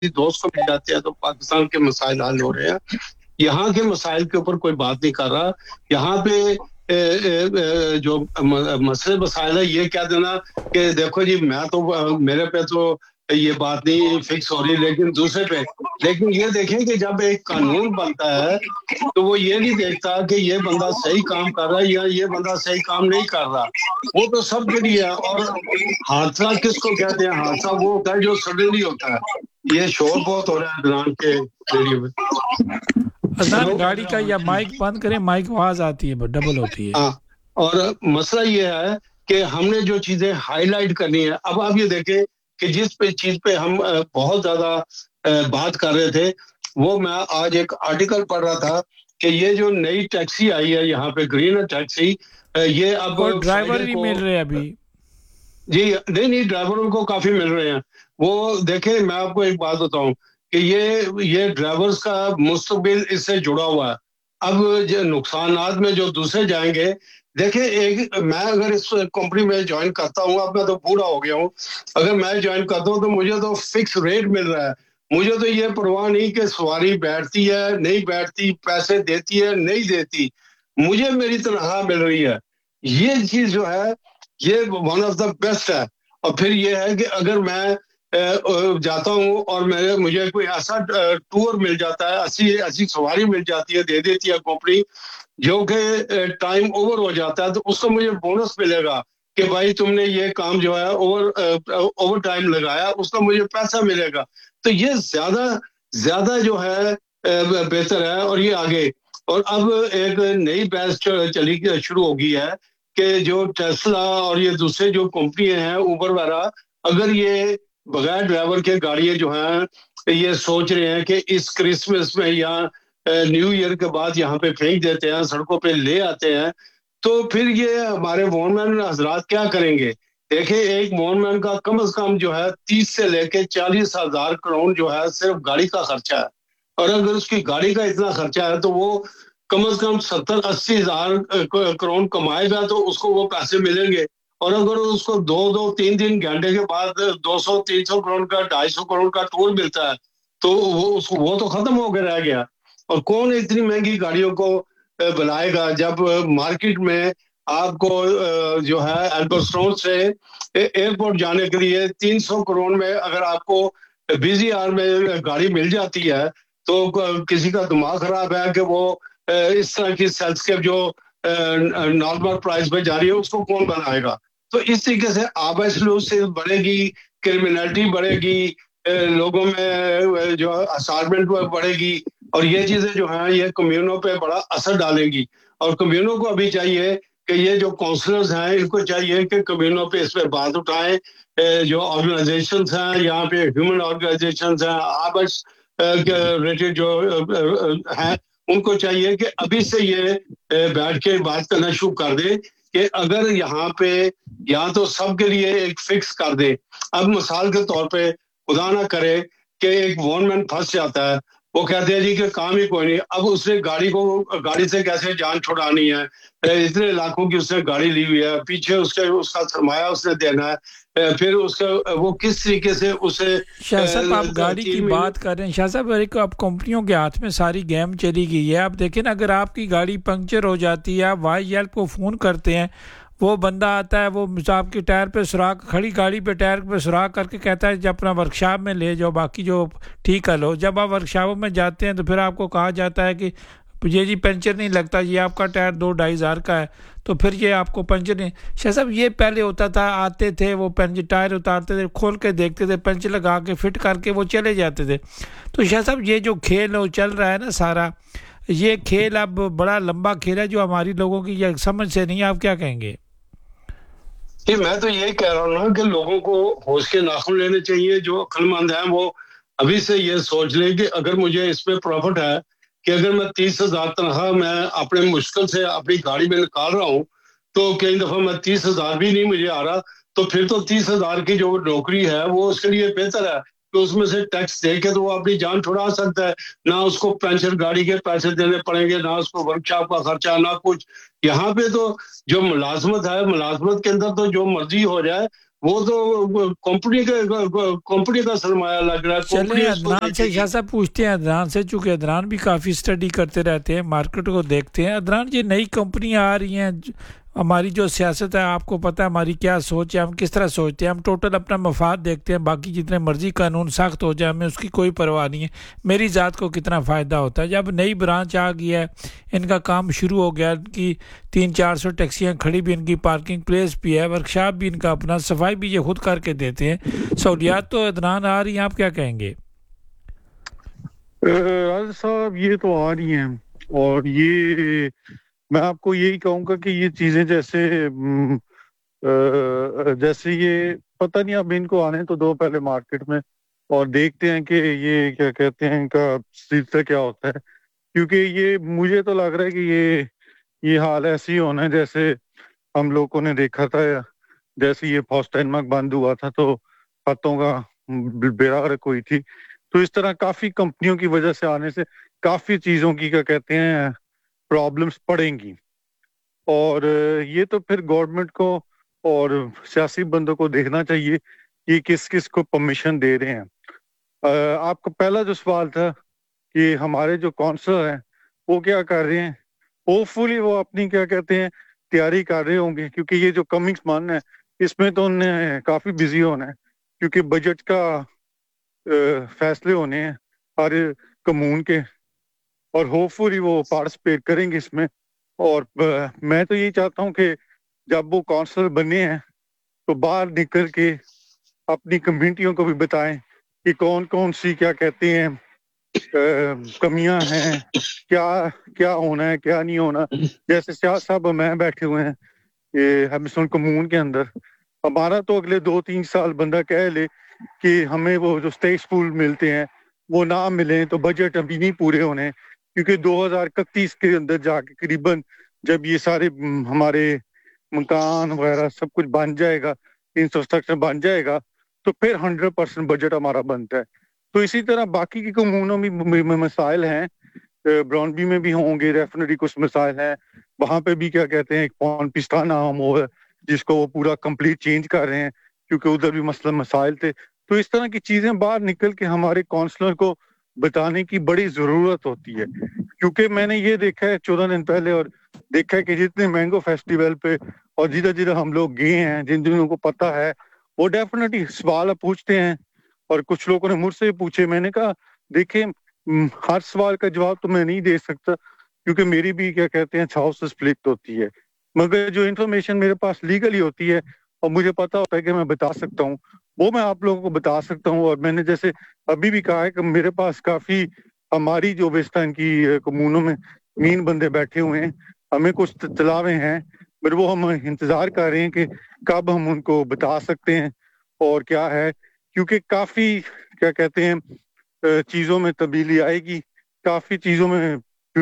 دوست کو مل جاتے ہیں تو پاکستان کے مسائل حل ہو رہے ہیں. یہاں کے مسائل کے اوپر کوئی بات نہیں کر رہا. یہاں پہ جو مسئلے مسائل ہے یہ کہہ دینا کہ دیکھو جی میں تو میرے پہ تو یہ بات نہیں فکس ہو رہی لیکن دوسرے پہ. لیکن یہ دیکھیں کہ جب ایک قانون بنتا ہے تو وہ یہ نہیں دیکھتا کہ یہ بندہ صحیح کام کر رہا ہے یا یہ بندہ صحیح کام نہیں کر رہا. وہ تو سب کے لیے ہے. اور حادثہ کس کو کہتے ہیں؟ حادثہ وہ ہوتا ہے جو سڈنلی ہوتا ہے. یہ شور بہت ہو رہا ہے عدنان کے ریڈیو میں. عدنان گاڑی کا یا مائک بند کریں, مائک آواز آتی ہے ڈبل ہوتی ہے. ہاں, اور مسئلہ یہ ہے کہ ہم نے جو چیزیں ہائی لائٹ کرنی ہے, اب آپ یہ دیکھیں کہ جس چیز پہ ہم بہت زیادہ بات کر رہے تھے, وہ میں آج ایک آرٹیکل پڑھ رہا تھا کہ یہ جو نئی ٹیکسی آئی ہے یہاں پہ گرین ٹیکسی, یہ اب اور ڈرائیور بھی مل رہے ابھی. جی نہیں ڈرائیوروں کو کافی مل رہے ہیں. وہ دیکھیں میں آپ کو ایک بات بتاؤں کہ یہ ڈرائیورز کا مستقبل اس سے جڑا ہوا ہے. اب نقصانات میں جو دوسرے جائیں گے, دیکھیں ایک میں اگر اس کمپنی میں جوائن کرتا ہوں, اب میں تو بوڑھا ہو گیا ہوں, اگر میں جوائن کرتا ہوں تو مجھے تو فکس ریٹ مل رہا ہے. مجھے تو یہ پرواہ نہیں کہ سواری بیٹھتی ہے نہیں بیٹھتی, پیسے دیتی ہے نہیں دیتی, مجھے میری تنخواہ مل رہی ہے. یہ چیز جو ہے یہ ون آف دا بیسٹ ہے. اور پھر یہ ہے کہ اگر میں جاتا ہوں اور مجھے کوئی ایسا ٹور مل جاتا ہے, ایسی سواری مل جاتی ہے, دے دیتی ہے کمپنی, جو کہ ٹائم اوور ہو جاتا ہے, تو اس کو مجھے بونس ملے گا کہ بھائی تم نے یہ کام جو ہے اوور ٹائم لگایا, اس کا مجھے پیسہ ملے گا. تو یہ زیادہ جو ہے بہتر ہے. اور یہ آگے اور اب ایک نئی بحث چلی شروع ہو گئی ہے کہ جو ٹیسلا اور یہ دوسرے جو کمپنی ہیں اوبر وغیرہ, اگر یہ بغیر ڈرائیور کے گاڑیاں جو ہیں یہ سوچ رہے ہیں کہ اس کرسمس میں یا نیو ایئر کے بعد یہاں پہ پھینک دیتے ہیں, سڑکوں پہ لے آتے ہیں, تو پھر یہ ہمارے وون مین حضرات کیا کریں گے؟ دیکھیں ایک وون مین کا کم از کم جو ہے 30 سے لے کے 40,000 کروڑ جو ہے صرف گاڑی کا خرچہ ہے. اور اگر اس کی گاڑی کا اتنا خرچہ ہے تو وہ کم از کم 70-80 ہزار کروڑ کمائے گا تو اس کو وہ پیسے ملیں گے. اور اگر اس کو 2-3 گھنٹے کے بعد 200-300 کروڑ کا 250 کروڑ کا ٹور ملتا ہے تو وہ تو ختم ہو کے رہ گیا. اور کون اتنی مہنگی گاڑیوں کو بلائے گا جب مارکیٹ میں آپ کو جو ہے ایلبرسٹون سے ایئرپورٹ جانے کے لیے 300 کروڑ میں اگر آپ کو بیزی آر میں گاڑی مل جاتی ہے تو کسی کا دماغ خراب ہے کہ وہ اس طرح کی سیلسکیپ جو نارمل پرائز پہ جا رہی ہے اس کو کون بنائے گا؟ تو اس طریقے سے آبائی سلوک سے بڑھے گی, کرمینلٹی بڑھے گی, لوگوں میں جو اسارمنٹ بڑھے گی, اور یہ چیزیں جو ہیں یہ کمیونوں پہ بڑا اثر ڈالیں گی. اور کمیونوں کو ابھی چاہیے کہ یہ جو کونسلرز ہیں ان کو چاہیے کہ کمیونوں پہ اس پہ بات اٹھائیں. جو آرگنائزیشنز ہیں یہاں پہ ہیومن آرگنائزیشنز ہیں, آبس ریلیٹڈ جو ہیں, ان کو چاہیے کہ ابھی سے یہ بیٹھ کے بات کرنا شروع کر دے کہ اگر یہاں پہ یا تو سب کے لیے ایک فکس کر دے. اب مثال کے طور پہ خدا نہ کرے کہ ایک وون مین پھنس جاتا ہے, وہ کہتے ہیں جی کہ کام ہی کوئی نہیں, اب اس نے گاڑی سے کیسے جان چھڑانی ہے, اتنے لاکھوں کی اس نے گاڑی لی ہوئی ہے, پیچھے اس کا سرمایہ اس نے دینا ہے, پھر اس کا وہ کس طریقے سے اسے شاہ صاحب آپ گاڑی کی بات کر رہے ہیں, شاہ صاحب اب کمپنیوں کے ہاتھ میں ساری گیم چلی گئی ہے. آپ دیکھیں نا اگر آپ کی گاڑی پنکچر ہو جاتی ہے, آپ وائی ایل کو فون کرتے ہیں, وہ بندہ آتا ہے, وہ آپ کے ٹائر پہ سراخ, کھڑی گاڑی پہ ٹائر پہ سراخ کر کے کہتا ہے جب اپنا ورکشاپ میں لے جاؤ, باقی جو ٹھیک کر لو. جب آپ ورکشاپوں میں جاتے ہیں تو پھر آپ کو کہا جاتا ہے کہ یہ جی پنچر نہیں لگتا, یہ آپ کا ٹائر 2-2.5 ہزار کا ہے, تو پھر یہ آپ کو پنچر نہیں. شاہ صاحب یہ پہلے ہوتا تھا, آتے تھے وہ پنچر ٹائر اتارتے تھے, کھول کے دیکھتے تھے, پنچر لگا کے فٹ کر کے وہ چلے جاتے تھے. تو شاہ صاحب یہ جو کھیل ہے چل رہا ہے نا سارا, یہ کھیل اب بڑا لمبا کھیل ہے جو ہماری لوگوں کی یہ سمجھ سے نہیں. آپ کیا کہیں گے؟ میں تو یہی کہہ رہا ہوں نا کہ لوگوں کو ہوش کے ناخن لینے چاہیے. جو عقل مند ہیں وہ ابھی سے یہ سوچ لیں کہ اگر مجھے اس پہ پروفٹ ہے کہ اگر میں 30,000 تنخواہ میں اپنے مشکل سے اپنی گاڑی میں نکال رہا ہوں, تو کئی دفعہ میں 30,000 بھی نہیں مجھے آ رہا, تو پھر تو 30,000 کی جو نوکری ہے وہ اس کے لیے بہتر ہے کہ اس میں سے ٹیکس دے کے تو وہ اپنی جان چھڑا سکتا ہے. نہ اس کو پینشن گاڑی کے پیسے دینے پڑیں گے, نہ اس کو ورکشاپ کا خرچہ, نہ کچھ. یہاں پہ تو جو ملازمت ہے, ملازمت کے اندر تو جو مرضی ہو جائے, وہ تو कंपनी का सरमाया लग रहा है. चले अदनान से शाह साहब पूछते हैं अदनान से, चूँकि अदनान भी काफ़ी स्टडी करते रहते हैं, मार्केट को देखते हैं. अदनान, ये नई कंपनियां आ रही हैं, हमारी जो सियासत है आपको पता है हमारी क्या सोच है, हम किस तरह सोचते हैं, हम टोटल अपना मफाद देखते हैं, बाकी जितने मर्जी कानून सख्त हो जाए हमें उसकी कोई परवाह नहीं है, मेरी ज़ात को कितना फ़ायदा होता है. जब नई ब्रांच आ गई है, इनका काम शुरू हो गया, इनकी 300-400 टैक्सियाँ खड़ी भी, इनकी पार्किंग प्लेस भी है, वर्कशॉप भी इनका अपना, सफाई भी ये खुद करके देते हैं, सहूलियात तो अदनान आ रही हैं, आप क्या कहेंगे? राज साहब ये तो आ रही हैं, और ये मैं आपको यही कहूँगा कि ये चीज़ें जैसे ये पता नहीं, अब इनको आने तो दो पहले मार्केट में, और देखते हैं कि ये क्या कहते हैं इनका सिलसिला क्या होता है. क्योंकि ये मुझे तो लग रहा है कि ये हाल ऐसे ही होना है जैसे हम लोगों ने देखा था, जैसे ये फॉस्टैनमक बंद हुआ था तो खतों का बेरारक हुई थी. तो इस तरह काफ़ी कंपनियों की वजह से आने से काफ़ी चीज़ों की क्या कहते हैं प्रॉब्लम्स पड़ेंगी. और ये तो फिर गवर्नमेंट को और सियासी बंदों को देखना चाहिए कि किस किस को परमिशन दे रहे हैं. आपका पहला जो सवाल था कि हमारे जो काउंसलर हैं वो क्या कर रहे हैं, होपफुली वो अपनी क्या कहते हैं तैयारी कर रहे होंगे, क्योंकि ये जो कमिंग मंथ है इसमें तो उन्हें काफ़ी बिजी होना है, क्योंकि बजट का फैसले होने हैं हर कमून के, और होपफुली वो पार्टिसिपेट करेंगे इसमें. और मैं तो यही चाहता हूँ कि जब वो काउंसलर बने हैं तो बाहर निकल के अपनी कम्युनिटियों को भी बताएं कि कौन कौन सी क्या कहते हैं कमियां हैं, क्या क्या होना है क्या नहीं होना. जैसे शाह साहब मैं बैठे हुए हैं ये हेमिसन कमून के अंदर, हमारा तो अगले 2-3 साल बंदा कह ले कि हमें वो जो स्टेट स्कूल मिलते हैं वो ना मिले तो बजट अभी नहीं पूरे होने, क्योंकि 2031 के अंदर जाके करीबन जब ये सारे हमारे मकान वगैरह सब कुछ बन जाएगा, इंफ्रास्ट्रक्चर बन जाएगा, तो फिर 100% बजट हमारा बनता है. तो इसी तरह बाकी की कम्यूनों में मसाइल हैं, ब्रॉन्बी में भी होंगे डेफिनेटली कुछ मसाइल हैं, वहाँ पे भी क्या कहते हैं एक पॉन पिस्ता नाम हो जिसको वो पूरा कंप्लीट चेंज कर रहे हैं, क्योंकि उधर भी मसला मसाइल थे. तो इस तरह की चीजें बाहर निकल के हमारे काउंसलर को बताने की बड़ी जरूरत होती है. क्योंकि मैंने ये देखा है 14 दिन पहले, और देखा है कि जितने मैंगो फेस्टिवल पे और जिधर जिधर हम लोग गए हैं, जिन जिन को पता है वो डेफिनेटली सवाल पूछते हैं, और कुछ लोगों ने मुझसे पूछे. मैंने कहा देखें हर सवाल का जवाब तो मैं नहीं दे सकता, क्योंकि मेरी भी क्या कहते हैं छाव से स्प्लिट होती है, मगर जो इन्फॉर्मेशन मेरे पास लीगली होती है और मुझे पता होता है कि मैं बता सकता हूँ वो मैं आप लोगों को बता सकता हूँ. और मैंने जैसे अभी भी कहा है कि मेरे पास काफी हमारी जो वेस्टर्न की कम्यूनों में मीन बंदे बैठे हुए हैं, हमें कुछ तलावे हैं, पर वो हम इंतजार कर रहे हैं कि कब हम उनको बता सकते हैं और क्या है, क्योंकि काफी क्या कहते हैं चीजों में तब्दीली आएगी, काफी चीजों में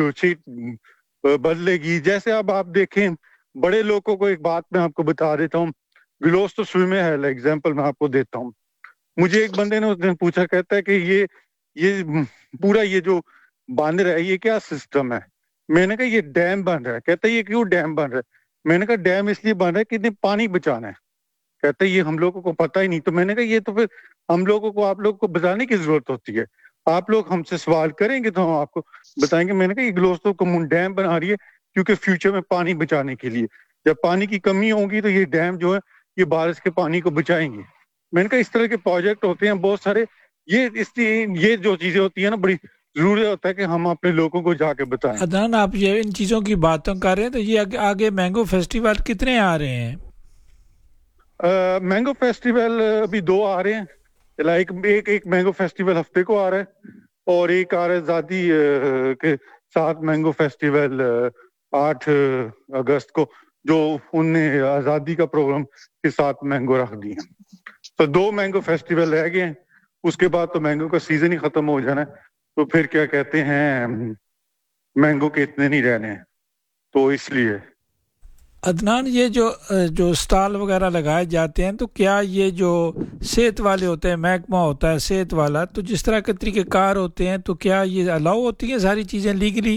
बदलेगी. जैसे अब आप देखें बड़े लोगों को, एक बात मैं आपको बता देता हूँ, ग्लोस तो स्विम है, एग्जाम्पल मैं आपको देता हूँ. मुझे एक बंदे ने उस दिन पूछा, कहता है कि ये पूरा ये जो बन रहा है ये क्या सिस्टम है. मैंने कहा ये डैम बन रहा है. कहता है ये क्यों डैम बन रहा है. मैंने कहा डैम इसलिए बन रहा है कि इतने पानी बचाना है. कहता है ये हम लोगों को पता ही नहीं. तो मैंने कहा ये तो फिर हम लोगों को आप लोगों को बताने की जरूरत होती है, आप लोग हमसे सवाल करेंगे तो हम आपको बताएंगे. मैंने कहा ये ग्लोस्तो कम्यून डैम बना रही है क्योंकि फ्यूचर में पानी बचाने के लिए, जब पानी की कमी होगी तो ये डैम जो है ये बारिश के पानी को बचाएंगे. मैंने कहा इस तरह के प्रोजेक्ट होते हैं बहुत सारे, ये जो चीजें होती है ना बड़ी जरूरी होता है कि हम अपने लोगों को जाके बताएं. अदनान, आप ये इन चीज़ों की बातों कर रहे हैं, तो ये आगे मैंगो फेस्टिवल कितने आ रहे हैं? मैंगो फेस्टिवल अभी 2 आ रहे हैं. लाइक एक मैंगो फेस्टिवल हफ्ते को आ रहा है, और एक आ रहा है आज़ादी के साथ मैंगो फेस्टिवल 8 अगस्त को, जो उनने आज़ादी का प्रोग्राम के साथ मैंगो रख दी है. तो 2 मैंगो फेस्टिवल रह गए हैं, उसके बाद तो मैंगो का सीजन ही खत्म हो जाना है. तो फिर क्या कहते हैं मैंगो के इतने नहीं रहने हैं, तो इसलिए. अदनान, ये जो स्टॉल वगैरह लगाए जाते हैं, तो क्या ये जो सेहत वाले होते हैं, महकमा होता है सेहत वाला, तो जिस तरह के तरीक़ेकार होते हैं, तो क्या ये अलाउ होती हैं सारी चीज़ें लीगली?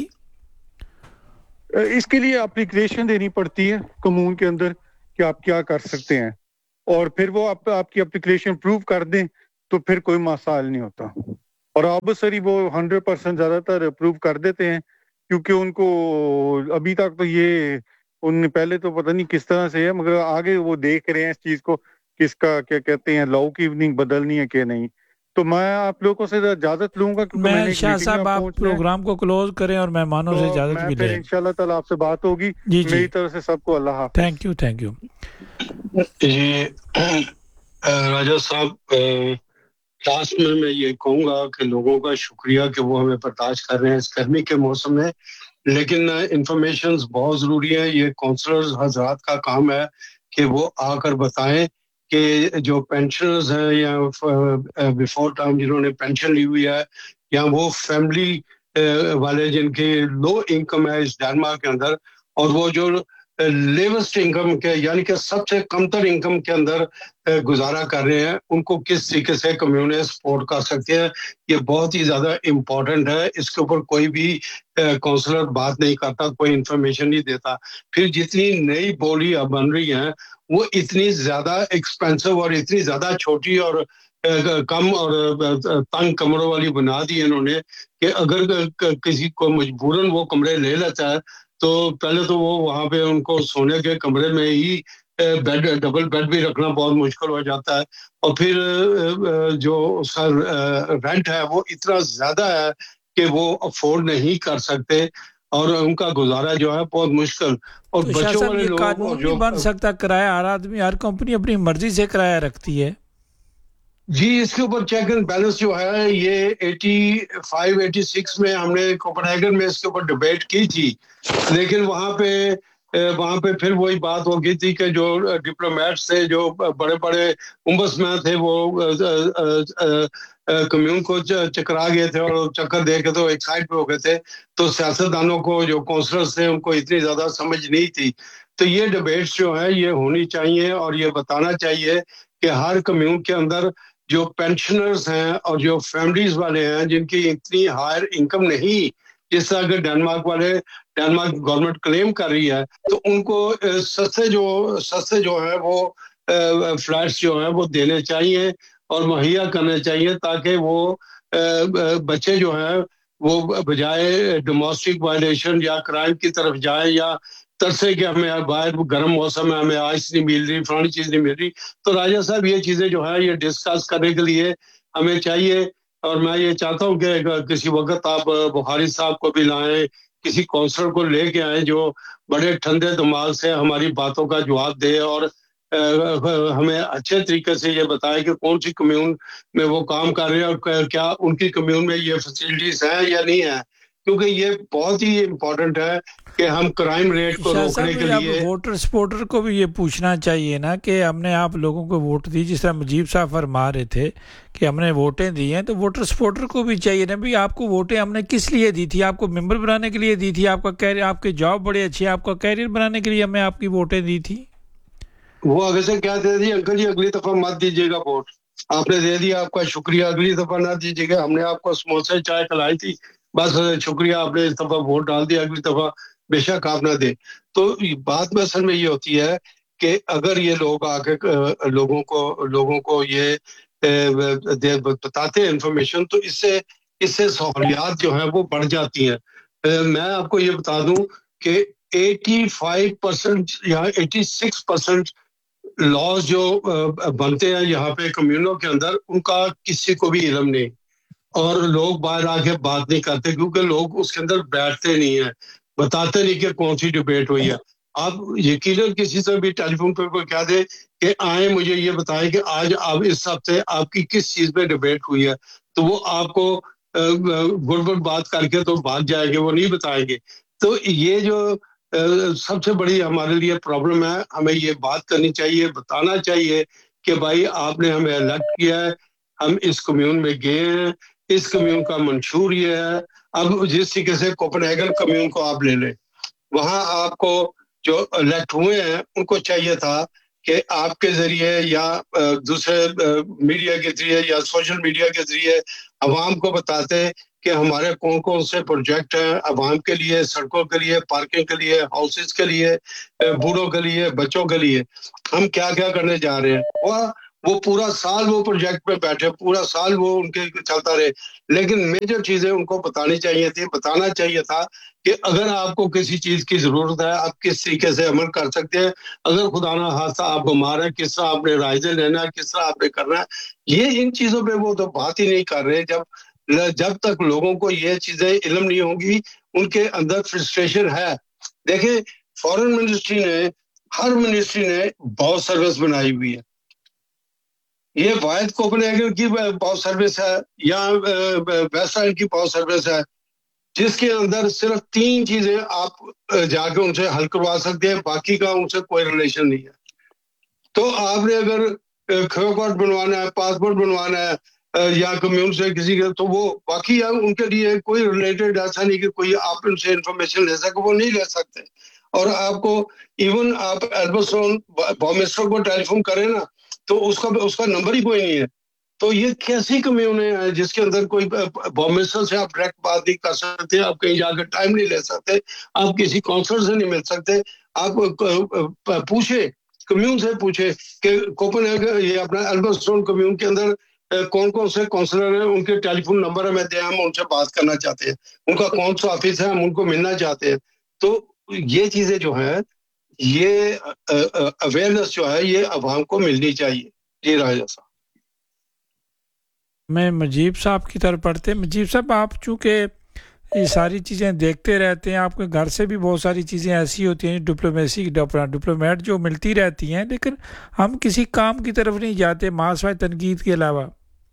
इसके लिए एप्लीकेशन देनी पड़ती है कमून के अंदर कि आप क्या कर सकते हैं. اور پھر وہ آپ کی اپلیکیشن اپروو کر دیں تو پھر کوئی مسائل نہیں ہوتا. اور آبوسری وہ 100% زیادہ تر اپروو کر دیتے ہیں کیونکہ ان کو ابھی تک تو یہ ان نے پہلے تو پتہ نہیں کس طرح سے ہے مگر آگے وہ دیکھ رہے ہیں اس چیز کو کس کا کیا کہتے ہیں لاؤ کی ایوننگ بدلنی ہے کہ نہیں. تو میں آپ لوگوں سے اجازت لوں گا کیونکہ میں نے ایک شاہ میٹنگ صاحب میں آپ پہنچنا ہے. پروگرام کو کلوز کریں اور مہمانوں سے اجازت میں بھی پھر لیں. انشاءاللہ تعالی آپ سے بات ہوگی. جی میری طرف سے سب کو اللہ حافظ. Thank you. جی راجہ صاحب، لاسٹ میں یہ کہوں گا کہ لوگوں کا شکریہ کہ وہ ہمیں برداشت کر رہے ہیں اس گرمی کے موسم میں، لیکن انفارمیشنز بہت ضروری ہے. یہ کونسلرز حضرات کا کام ہے کہ وہ آ کر بتائیں کہ جو پینشنرز ہیں یا بیفور ٹائم جنہوں نے پینشن لی ہوئی ہے یا وہ فیملی والے جن کی لو انکم ہے اس ڈینمارک کے اندر، اور وہ جو لیوسٹ انکم کے یعنی کہ سب سے کم تر انکم کے اندر گزارا کر رہے ہیں، ان کو کس طریقے سے کمیونٹی سپورٹ کر سکتے ہیں. یہ بہت ہی زیادہ امپورٹنٹ ہے. اس کے اوپر کوئی بھی کونسلر بات نہیں کرتا، کوئی انفارمیشن نہیں دیتا. پھر جتنی نئی بولی اب بن رہی ہیں وہ اتنی زیادہ ایکسپینسو اور اتنی زیادہ چھوٹی اور کم اور تنگ کمروں والی بنا دی انہوں نے کہ اگر کسی کو مجبوراً وہ کمرے لے لیتا ہے تو پہلے تو وہ وہاں پہ ان کو سونے کے کمرے میں ہی بیڈ ڈبل بیڈ بھی رکھنا بہت مشکل ہو جاتا ہے. اور پھر جو اس کا رینٹ ہے وہ اتنا زیادہ ہے کہ وہ افورڈ نہیں کر سکتے اور ان کا گزارا جو ہے بہت مشکل. اور تو شاہ بچوں صاحب والے یہ لوگ قانون نہیں بن سکتا کرایہ، ہر آدمی ہر کمپنی اپنی مرضی سے کرایہ رکھتی ہے. جی اس کے اوپر چیک اینڈ بیلنس جو ہے یہ 85-86 میں ہم نے کوپن ہیگن میں اس کے اوپر ڈبیٹ کی تھی، لیکن وہاں پہ پھر وہی بات ہو گئی تھی کہ جو ڈپلومیٹس تھے جو بڑے بڑے امبس میں تھے وہ کمیون کو چکرا گئے تھے اور چکر دے کے تو ایک سائڈ پہ ہو گئے تھے. تو سیاستدانوں کو جو کونسلرز تھے ان کو اتنی زیادہ سمجھ نہیں تھی. تو یہ ڈبیٹس جو ہیں یہ ہونی چاہیے اور یہ بتانا چاہیے کہ ہر کمیون کے اندر جو پینشنرز ہیں اور جو فیملیز والے ہیں جن کی اتنی ہائر انکم نہیں، جس طرح کہ ڈینمارک گورنمنٹ کلیم کر رہی ہے، تو ان کو سستے جو ہیں وہ فلیٹس جو ہیں وہ دینے چاہیے اور مہیا کرنے چاہیے تاکہ وہ بچے جو ہیں وہ بجائے ڈومیسٹک وائلیشن یا کرائم کی طرف جائیں یا ترسے کہ ہمیں باہر گرم موسم میں ہمیں آئس نہیں مل رہی، فلانی چیز نہیں مل رہی. تو راجہ صاحب یہ چیزیں جو ہے یہ ڈسکس کرنے کے لیے ہمیں چاہیے، اور میں یہ چاہتا ہوں کہ کسی وقت آپ بخاری صاحب کو بھی لائیں، کسی کونسلر کو لے کے آئیں جو بڑے ٹھنڈے دماغ سے ہماری باتوں کا جواب دے اور ہمیں اچھے طریقے سے یہ بتائے کہ کون سی کمیون میں وہ کام کر رہے ہیں اور کیا ان کی کمیون میں یہ فیسلٹیز ہیں یا نہیں ہیں، کیونکہ یہ بہت ہی امپورٹنٹ ہے کہ ہم کرائم ریٹ کو روکنے کے لیے. اب ووٹر سپورٹر کو بھی یہ پوچھنا چاہیے نا کہ ہم نے آپ لوگوں کو ووٹ دی، جس طرح مجیب صاحب فرما رہے تھے کہ ہم نے ووٹیں دی ہیں، تو ووٹر سپورٹر کو بھی چاہیے نا بھی آپ کو ووٹیں ہم نے کس لیے دی تھی؟ آپ کو ممبر بنانے کے لیے دی تھی؟ آپ کا کیریئر، آپ کے جاب بڑے اچھے، آپ کا کیریئر بنانے کے لیے ہمیں آپ کی ووٹیں دی تھی؟ وہ آگے سے کیا دے دی انکل جی اگلی دفعہ مت دیجیے گا ووٹ، آپ نے دے دیا، آپ کا شکریہ، اگلی دفعہ نہ دیجیے گا، ہم نے آپ کو سموسے چائے کھلائی تھی، بس شکریہ، آپ نے اس دفعہ ووٹ ڈال دیا، اگلی دفعہ بے شک آپ نہ دیں. تو بات میں اصل میں یہ ہوتی ہے کہ اگر یہ لوگ آ کے لوگوں کو یہ بتاتے ہیں انفارمیشن تو اس سے سہولیات جو ہیں وہ بڑھ جاتی ہیں. میں آپ کو یہ بتا دوں کہ 85% یا 86% لاز جو بنتے ہیں یہاں پہ کمیونوں کے اندر ان کا کسی کو بھی علم نہیں، اور لوگ باہر آ کے بات نہیں کرتے کیونکہ لوگ اس کے اندر بیٹھتے نہیں ہیں، بتاتے نہیں کہ کون سی ڈبیٹ ہوئی ہے. آپ یقیناً کسی سے بھی ٹیلی فون پہ کوئی کہہ دے کہ آئیں مجھے یہ بتائیں کہ آج آپ اس ہفتے آپ کی کس چیز پہ ڈبیٹ ہوئی ہے، تو وہ آپ کو گڑ بات کر کے تو بھاگ جائیں گے، وہ نہیں بتائیں گے. تو یہ جو سب سے بڑی ہمارے لیے پرابلم ہے، ہمیں یہ بات کرنی چاہیے، بتانا چاہیے کہ بھائی آپ نے ہمیں الیکٹ کیا ہے، ہم اس کمیون میں گئے ہیں، اس کمیون کا منشور یہ ہے. اب جس طریقے سے کوپن ہیگن کمیون کو آپ لے لیں، وہاں آپ کو جو الیکٹ ہوئے ہیں ان کو چاہیے تھا کہ آپ کے ذریعے یا دوسرے میڈیا کے ذریعے یا سوشل میڈیا کے ذریعے عوام کو بتاتے کہ ہمارے کون کون سے پروجیکٹ ہیں عوام کے لیے, سڑکوں کے لیے, پارکنگ کے لیے, ہاؤسز کے لیے, بوڑھوں کے لیے, بچوں کے لیے ہم کیا کیا کرنے جا رہے ہیں. وہ پورا سال وہ پروجیکٹ پہ بیٹھے, پورا سال وہ ان کے چلتا رہے, لیکن میجر چیزیں ان کو بتانا چاہیے تھا کہ اگر آپ کو کسی چیز کی ضرورت ہے آپ کس طریقے سے عمل کر سکتے ہیں, اگر خدا نہ خواستہ آپ بیمار ہیں کس طرح آپ نے رائزے لینا ہے, کس طرح آپ نے کرنا ہے. یہ ان چیزوں پہ وہ تو بات ہی نہیں کر رہے. جب تک لوگوں کو یہ چیزیں علم نہیں ہوں گی, ان کے اندر فرسٹریشن ہے. دیکھیں فورن منسٹری نے, ہر منسٹری نے بہت سروس بنائی ہوئی ہے. یہ واحد کوپن ہیگن کی پاور سروس ہے یا ویسٹ آئلینڈ کی پاور سروس ہے جس کے اندر صرف 3 چیزیں آپ جا کے ان سے حل کروا سکتے ہیں, باقی کا ان سے کوئی ریلیشن نہیں ہے. تو آپ نے اگر کھو کارڈ بنوانا ہے, پاسپورٹ بنوانا ہے یا کمیون سے کسی کا, تو وہ باقی ہے ان کے لیے کوئی ریلیٹڈ ایسا نہیں کہ کوئی آپ ان سے انفارمیشن لے سکے, وہ نہیں لے سکتے. اور آپ کو ایون آپ ایلبرٹون بومسٹر کو ٹیلی فون کریں نا تو اس کا نمبر ہی کوئی نہیں ہے. تو یہ کیسی کمیونیں ہیں جس کے اندر کوئی بومسٹر سے آپ ڈائریکٹ بات نہیں کر سکتے, آپ کہیں جا کے ٹائم نہیں لے سکتے, آپ کسی کونسلر سے نہیں مل سکتے. آپ پوچھے کمیون سے پوچھے کہ کوپن ہیگن یہ اپنا ایلبرٹون کمیون کے اندر کون کون سے کونسلر ہیں, ان کے ٹیلی فون نمبر ہمیں دیں, ہم ان سے بات کرنا چاہتے ہیں, ان کا کون سا آفس ہے, ہم ان کو ملنا چاہتے ہیں. تو یہ چیزیں جو ہیں یہ اویئرنیس جو ہے یہ عوام کو ملنی چاہیے. جی راجہ صاحب. میں مجیب صاحب کی طرف پڑھتے ہیں. مجیب صاحب آپ چونکہ یہ ساری چیزیں دیکھتے رہتے ہیں, آپ کے گھر سے بھی بہت ساری چیزیں ایسی ہوتی ہیں ڈپلومیٹ جو ملتی رہتی ہیں, لیکن ہم کسی کام کی طرف نہیں جاتے ماسوائے تنقید کے علاوہ.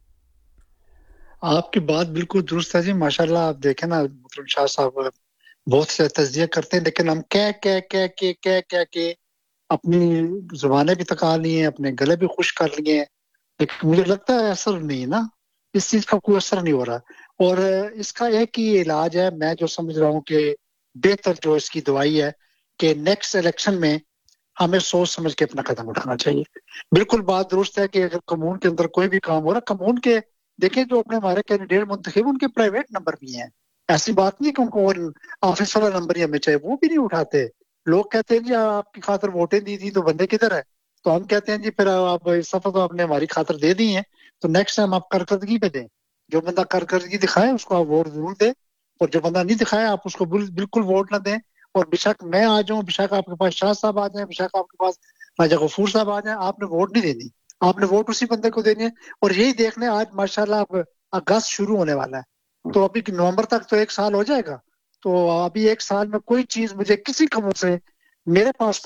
آپ کی بات بالکل درست ہے جی, ماشاءاللہ. آپ دیکھیں نا مکرم شاہ صاحب بہت سے تجزیہ کرتے ہیں, لیکن ہم کہہ کے اپنی زبانیں بھی تکا لی ہیں, اپنے گلے بھی خشک کر لیے ہیں, لیکن مجھے لگتا ہے اثر نہیں نا, اس چیز کا کوئی اثر نہیں ہو رہا. اور اس کا ایک ہی علاج ہے, میں جو سمجھ رہا ہوں کہ بہتر جو اس کی دوائی ہے کہ نیکسٹ الیکشن میں ہمیں سوچ سمجھ کے اپنا قدم اٹھانا چاہیے. بالکل بات درست ہے کہ اگر کمون کے اندر کوئی بھی کام ہو رہا, کمون کے دیکھیں جو اپنے ہمارے کینڈیڈیٹ منتخب ان کے پرائیویٹ نمبر بھی ہیں, ایسی بات نہیں کہ ان کو آفس والا نمبر ہی ہمیں چاہیے, وہ بھی نہیں اٹھاتے. لوگ کہتے ہیں جی آپ کی خاطر ووٹیں دی تھی تو بندے کدھر ہے, تو ہم کہتے ہیں جی پھر آپ اس دفعہ تو آپ نے ہماری خاطر دے دی ہیں, تو نیکسٹ ٹائم آپ کارکردگی پہ دیں. جو بندہ کارکردگی دکھائے اس کو آپ ووٹ ضرور دیں, اور جو بندہ نہیں دکھائے آپ اس کو بالکل ووٹ نہ دیں. اور بشک میں آ جاؤں, بشک آپ کے پاس شاہ صاحب آ جائیں, بشک آپ کے پاس خواجہ غفور صاحب آ جائیں, آپ نے ووٹ نہیں دینی, آپ نے ووٹ اسی بندے کو دینی ہے. اور یہی دیکھ لیں آج ماشاءاللہ اب اگست شروع ہونے والا ہے, تو ابھی نومبر تک تو 1 سال ہو جائے گا. تو ابھی 1 سال میں کوئی چیز مجھے کسی خبر سے, میرے پاس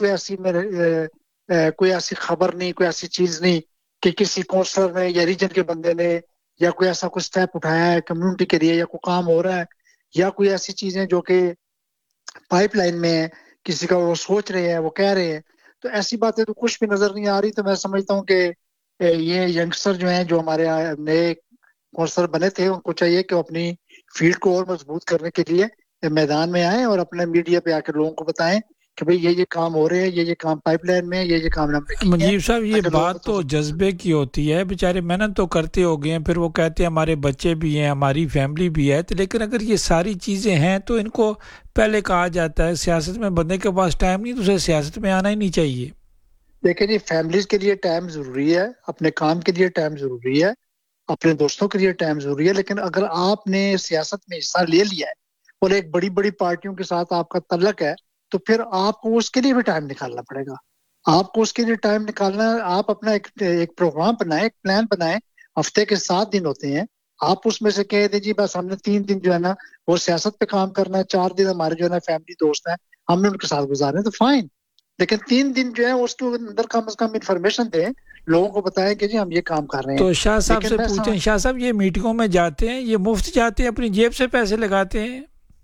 کوئی ایسی خبر نہیں, کوئی ایسی چیز نہیں کہ کسی کونسلر نے یا ریجن کے بندے نے یا کوئی ایسا کوئی سٹیپ اٹھایا ہے کمیونٹی کے لیے, یا کوئی کام ہو رہا ہے, یا کوئی ایسی چیزیں جو کہ پائپ لائن میں ہے, کسی کا وہ سوچ رہے ہیں, وہ کہہ رہے ہیں. تو ایسی باتیں تو کچھ بھی نظر نہیں آ رہی. تو میں سمجھتا ہوں کہ یہ ینگسٹر جو ہیں جو ہمارے نئے کونسلر بنے تھے, ان کو چاہیے کہ اپنی فیلڈ کو اور مضبوط کرنے کے لیے میدان میں آئیں اور اپنے میڈیا پہ آ کے لوگوں کو بتائیں کہ بھئی یہ کام ہو رہے ہیں, یہ کام پائپ لائن میں, یہ کام ہم نے کیے ہیں. منجیب صاحب یہ بات تو جذبے کی ہوتی ہے, بیچارے محنت تو کرتے ہو گئے ہیں, پھر وہ کہتے ہیں ہمارے بچے بھی ہیں, ہماری فیملی بھی ہے, لیکن اگر یہ ساری چیزیں ہیں تو ان کو پہلے کہا جاتا ہے سیاست میں بندے کے پاس ٹائم نہیں تو اسے سیاست میں آنا ہی نہیں چاہیے. دیکھیں جی, فیملیز کے لیے ٹائم ضروری ہے, اپنے کام کے لیے ٹائم ضروری ہے, اپنے دوستوں کے لیے ٹائم ضروری ہے, لیکن اگر آپ نے سیاست میں حصہ لے لیا ہے اور ایک بڑی بڑی پارٹیوں کے ساتھ آپ کا تعلق ہے, تو پھر آپ کو اس کے لیے بھی ٹائم نکالنا پڑے گا. آپ کو اس کے لیے ٹائم نکالنا ہے. آپ اپنا ایک پروگرام بنائیں, ایک پلان بنائیں, ہفتے کے 7 دن ہوتے ہیں, آپ اس میں سے کہہ دیں جی بس ہم نے 3 دن جو ہے نا وہ سیاست پہ کام کرنا ہے, 4 دن ہمارے جو ہے نا فیملی دوست ہیں ہم نے ان کے ساتھ گزارے ہیں, تو فائن. لیکن 3 دن جو ہے اس کے اندر کم از کم انفارمیشن دیں, لوگوں کو بتائیں کہ جی ہم یہ کام کر رہے ہیں. تو شاہ صاحب سے پوچھیں, شاہ صاحب یہ میٹنگوں میں جاتے ہیں, یہ مفت جاتے ہیں, اپنی جیب سے پیسے لگاتے ہیں؟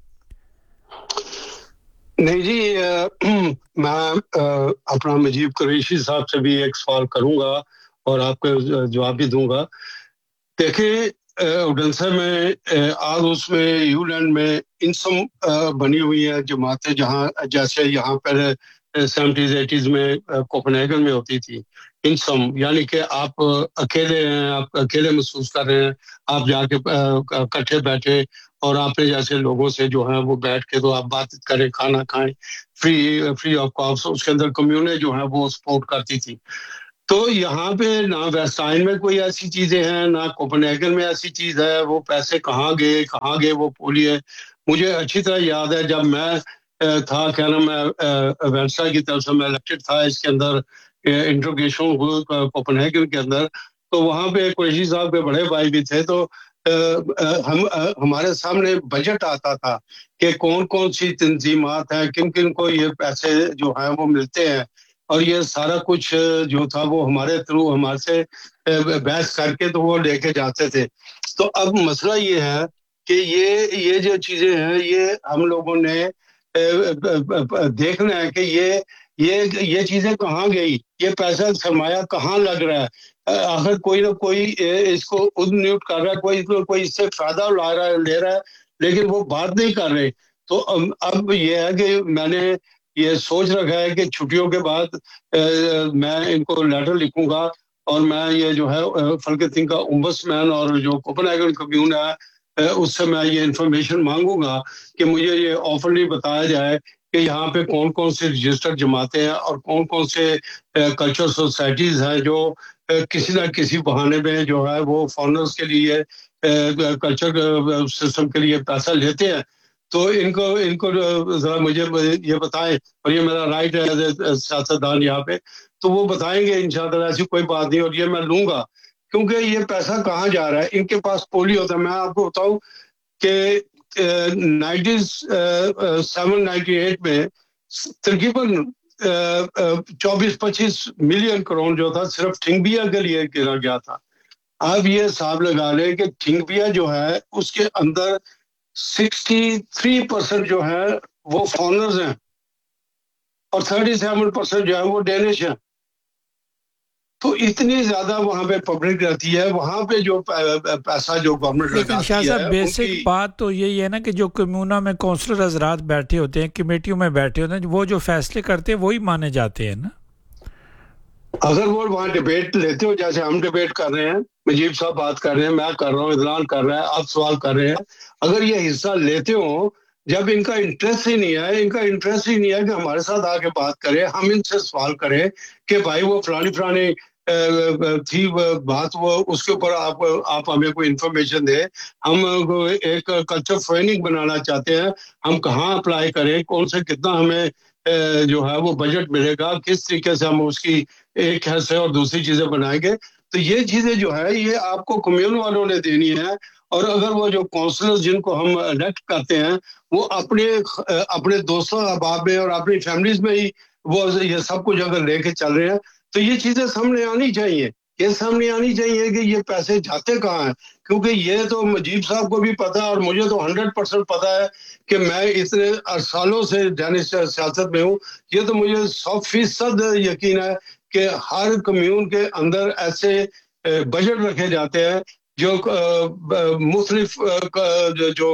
نہیں جی, میں اپنا مجیب قریشی صاحب سے بھی ایک سوال کروں گا اور آپ کو جواب بھی دوں گا. دیکھیں اڈنسا میں آج اس میں یو لینڈ میں انسم بنی ہوئی ہے جماعتیں, جہاں جیسے یہاں پہلے 70s 80s میں کوپن ہیگن میں ہوتی تھی. ان سم، یعنی کہ آپ اکیلے ہیں، آپ اکیلے محسوس کر رہے ہیں، آپ جا کے کٹھے بیٹھے اور آپ نے جیسے لوگوں سے جو ہے وہ بیٹھ کے تو آپ بات کریں، کھانا کھائیں فری آف کاسٹ. اس کے اندر کمیونیں جو ہے وہ سپورٹ کرتی تھی. تو یہاں پہ نہ ویسٹائن میں کوئی ایسی چیزیں ہیں، نہ کوپنہیگن میں ایسی چیز ہے. وہ پیسے کہاں گئے وہ پولیے. مجھے اچھی طرح یاد ہے جب میں تھا، کیا نام ہے، ویلسا کی طرف سے میں الیکٹڈ تھا اس کے اندر انٹروگیشن کوپنہیگن کے اندر. تو وہاں پہ قریشی صاحب کے بڑے بھائی بھی تھے. تو ہمارے سامنے بجٹ آتا تھا کہ کون کون سی تنظیمات ہیں، کن کن کو یہ پیسے جو ہیں وہ ملتے ہیں، اور یہ سارا کچھ جو تھا وہ ہمارے تھرو ہمارے سے بحث کر کے تو وہ لے کے جاتے تھے. تو اب مسئلہ یہ ہے کہ یہ جو چیزیں ہیں یہ ہم لوگوں نے دیکھنا ہے کہ یہ چیزیں کہاں گئی، یہ پیسہ سرمایہ کہاں لگ رہا ہے. آخر کوئی نہ کوئی اس کو ادمیوٹ کر رہا ہے، کوئی اس سے فائدہ لے رہا ہے، لیکن وہ بات نہیں کر رہے. تو اب یہ ہے کہ میں نے یہ سوچ رکھا ہے کہ چھٹیوں کے بعد میں ان کو لیٹر لکھوں گا، اور میں یہ جو ہے فلکتنگ کا امبسمین اور جو کوپنہیگن کمیون ہے اس سے میں یہ انفارمیشن مانگوں گا کہ مجھے یہ آفرلی بتایا جائے کہ یہاں پہ کون کون سے رجسٹرڈ جماعتیں ہیں اور کون کون سے کلچر سوسائٹیز ہیں جو کسی نہ کسی بہانے میں جو ہے وہ فارنرز کے لیے کلچر سسٹم کے لیے پیسہ لیتے ہیں. تو ان کو ذرا مجھے یہ بتائیں، اور یہ میرا رائٹ ہے سیاستدان یہاں پہ، تو وہ بتائیں گے انشاءاللہ. ایسی کوئی بات نہیں، اور یہ میں لوں گا کیونکہ یہ پیسہ کہاں جا رہا ہے. ان کے پاس پولی ہوتا ہے. میں آپ کو بتاؤں کہ 97-98 میں تقریباً 24-25 ملین کروڑ جو تھا صرف ٹھنگبیا کے لیے گنا گیا تھا. اب یہ حساب لگا لیں کہ ٹھنگبیا جو ہے اس کے اندر 63% جو ہے وہ فارنرز ہیں اور 37% جو ہے وہ ڈینش ہیں. تو اتنی زیادہ وہاں پہ پبلک رہتی ہے، وہاں پہ جو پیسہ جو گورنمنٹ لگاتی ہے. لیکن شاہ صاحب بیسک بات تو یہی ہے نا کہ جو کمیونہ میں کونسلر حضرات بیٹھے ہوتے ہیں، کمیٹیوں میں بیٹھے ہوتے ہیں، وہ جو فیصلے کرتے ہیں وہی مانے جاتے ہیں نا. اگر وہ وہاں ڈیبیٹ لیتے ہو جیسے ہم ڈیبیٹ کر رہے ہیں، مجیب صاحب بات کر رہے ہیں، میں کر رہا ہوں، عدنان کر رہا ہے، آپ سوال کر رہے ہیں، اگر یہ حصہ لیتے ہو، جب ان کا انٹرسٹ ہی نہیں ہے، ان کا انٹرسٹ ہی نہیں ہے کہ ہمارے ساتھ آ کے بات کرے، ہم ان سے سوال کریں کہ بھائی وہ فلانی تھی بات، وہ اس کے اوپر آپ ہمیں کوئی انفارمیشن دیں. ہم ایک کلچر ٹریننگ بنانا چاہتے ہیں، ہم کہاں اپلائی کریں، کون سے کتنا ہمیں جو ہے وہ بجٹ ملے گا، کس طریقے سے ہم اس کی ایک حصے اور دوسری چیزیں بنائیں گے. تو یہ چیزیں جو ہے یہ آپ کو کمیون والوں نے دینی ہے. اور اگر وہ جو کونسلر جن کو ہم الیکٹ کرتے ہیں وہ اپنے دوستوں احباب میں اور اپنی فیملیز میں ہی وہ یہ سب کچھ اگر لے کے چل رہے ہیں تو یہ چیزیں سامنے آنی چاہیے. یہ سامنے آنی چاہیے کہ یہ پیسے جاتے کہاں ہیں، کیونکہ یہ تو مجیب صاحب کو بھی پتا ہے اور مجھے تو 100% پتا ہے کہ میں اتنے سالوں سے ڈینش سیاست میں ہوں. یہ تو مجھے 100% یقین ہے کہ ہر کمیون کے اندر ایسے بجٹ رکھے جاتے ہیں جو مختلف جو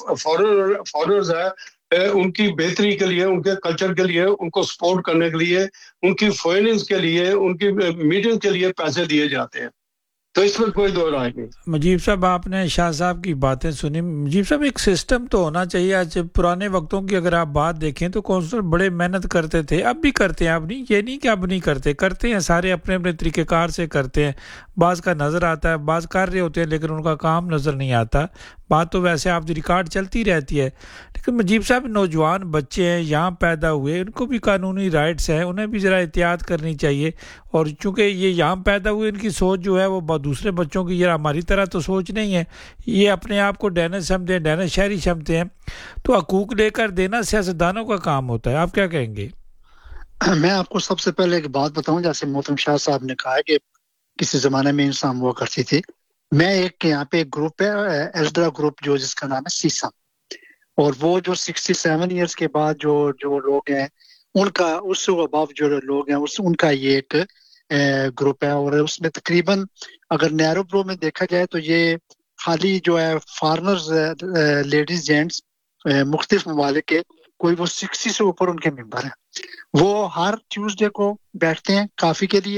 فارنرز ہیں ان کی بہتری کے لیے، ان کے کلچر کے لیے، ان کو سپورٹ کرنے کے لیے، ان کی فائنینس کے لیے، ان کی میٹنگ کے لیے پیسے دیے جاتے ہیں. تو اس میں کوئی دو رائے نہیں. مجیب صاحب آپ نے شاہ صاحب کی باتیں سنی. مجیب صاحب ایک سسٹم تو ہونا چاہیے. آج پرانے وقتوں کی اگر آپ بات دیکھیں تو کونسلر بڑے محنت کرتے تھے، اب بھی کرتے ہیں، اب نہیں، یہ نہیں کہ اب نہیں کرتے ہیں، سارے اپنے اپنے طریقہ کار سے کرتے ہیں. بعض کا نظر آتا ہے، بعض کر رہے ہوتے ہیں لیکن ان کا کام نظر نہیں آتا. بات تو ویسے آپ ریکارڈ چلتی رہتی ہے. لیکن مجیب صاحب نوجوان بچے ہیں، یہاں پیدا ہوئے، ان کو بھی قانونی رائٹس ہیں، انہیں بھی ذرا احتیاط کرنی چاہیے. اور چونکہ یہ یہاں پیدا ہوئے، ان کی سوچ جو ہے وہ دوسرے بچوں کی یہ ہماری طرح تو سوچ نہیں ہے. یہ اپنے آپ کو ڈینش سمجھتے ہیں، ڈینش شہری سمجھتے ہیں. تو حقوق لے کر دینا سیاستدانوں کا کام ہوتا ہے. آپ کیا کہیں گے؟ میں آپ کو سب سے پہلے ایک بات بتاؤں. جیسے محترم شاہ صاحب نے کہا کہ کسی زمانے میں انسان ہوا کرتی تھی. میں ایک یہاں پہ ایک گروپ ہے ایلڈرا گروپ جو جس کا نام ہے سیسا، اور وہ جو 67 ایئرس کے بعد جو لوگ ہیں ان کا اس سے ابو جو لوگ ہیں ان کا یہ ایک گروپ ہے. اور اس میں تقریباً اگر نیرو برو میں دیکھا جائے تو یہ خالی جو ہے فارنرز لیڈیز جینٹس مختلف ممالک کے کوئی وہ 60 سے اوپر ان کے ممبر ہیں. وہ ہر ٹیوزڈے کو بیٹھتے ہیں کافی کے لیے.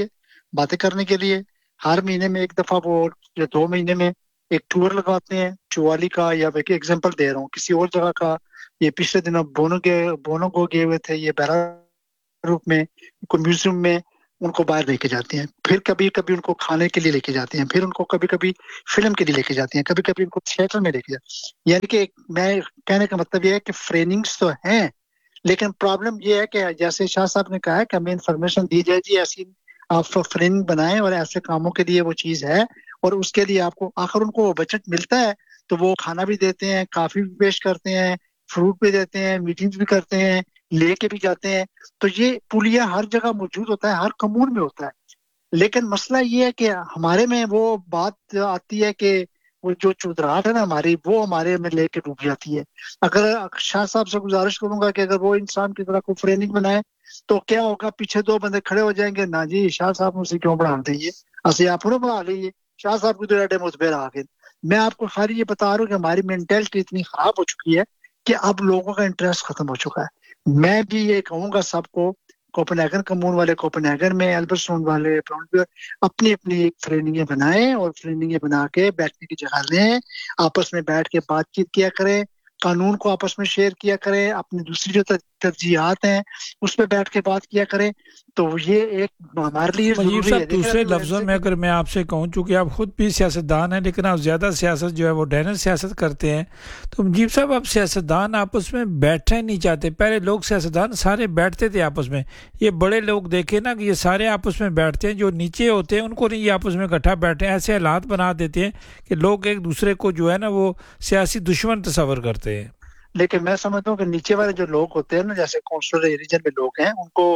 باتیں کرنے کے لیے. ہر مہینے میں ایک دفعہ وہ یا 2 مہینے میں ایک ٹور لگاتے ہیں چوالی کا, یا میں ایگزامپل دے رہا ہوں کسی اور جگہ کا. یہ پچھلے دنوں بونو کو گئے ہوئے تھے, یہ بیرا روپ میں میوزیم میں ان کو باہر لے کے جاتے ہیں. پھر کبھی کبھی ان کو کھانے کے لیے لے کے جاتے ہیں, پھر ان کو کبھی کبھی فلم کے لیے لے کے جاتے ہیں, کبھی کبھی ان کو تھیٹر میں لے کے جاتے ہیں. یعنی کہ میں کہنے کا مطلب یہ ہے کہ ٹریننگز تو ہیں, لیکن پرابلم یہ ہے کہ جیسے شاہ صاحب نے کہا ہے کہ ہمیں انفارمیشن دی جائے جی ایسی آپ ٹریننگ بنائیں اور ایسے کاموں کے لیے وہ چیز ہے, اور اس کے لیے آپ کو آخر ان کو بجٹ ملتا ہے تو وہ کھانا بھی دیتے ہیں, کافی بھی پیش کرتے ہیں, فروٹ بھی دیتے ہیں, میٹنگز بھی کرتے ہیں, لے کے بھی جاتے ہیں. تو یہ پولیہ ہر جگہ موجود ہوتا ہے, ہر کمون میں ہوتا ہے. لیکن مسئلہ یہ ہے کہ ہمارے میں وہ بات آتی ہے کہ وہ جو چودراہٹ ہے نا ہماری, وہ ہمارے میں لے کے ڈوب جاتی ہے. اگر شاہ صاحب سے گزارش کروں گا کہ اگر وہ انسان کی طرح کوئی ٹریننگ بنائے تو کیا ہوگا, پیچھے 2 بندے کھڑے ہو جائیں گے, نہ جی شاہ صاحب مجھے کیوں بڑھا دیں, اسی آپ نے بڑھا لیے, شاہ صاحب کی تو ایڈے متبر آ گئے. میں آپ کو خالی یہ بتا رہا ہوں کہ ہماری مینٹلٹی اتنی خراب ہو چکی ہے کہ اب لوگوں کا انٹرسٹ ختم ہو چکا ہے. میں بھی یہ کہوں گا سب کو, کوپن ہیگن کمون والے کوپن ہیگن میں, ایلبرٹسون والے اپنی اپنی ایک ٹریننگیں بنائیں, اور ٹریننگیں بنا کے بیٹھنے کی جگہ لیں, آپس میں بیٹھ کے بات چیت کیا کریں, قانون کو آپس میں شیئر کیا کریں, اپنی دوسری جو ترجیحات ہیں اس پہ بیٹھ کے بات کیا کریں. تو یہ ایک ہمارے لیے مجیب ضروری صاحب ہے. دوسرے لفظوں میں اگر میں آپ سے کہوں, چونکہ آپ خود بھی سیاستدان ہیں لیکن آپ زیادہ سیاست جو ہے وہ ڈینر سیاست کرتے ہیں, تو مجیب صاحب آپ سیاستدان آپس میں بیٹھنا ہی نہیں چاہتے. پہلے لوگ سیاستدان سارے بیٹھتے تھے آپس میں, یہ بڑے لوگ دیکھیں نا کہ یہ سارے آپس میں بیٹھتے ہیں, جو نیچے ہوتے ہیں ان کو نہیں یہ آپس میں اکٹھا بیٹھے ہیں. ایسے حالات بنا دیتے ہیں کہ لوگ ایک دوسرے کو جو ہے نا وہ سیاسی دشمن تصور کرتے ہیں. لیکن میں سمجھتا ہوں کہ نیچے والے جو لوگ ہوتے ہیں نا, جیسے کونسلر ریجن میں لوگ ہیں, ان کو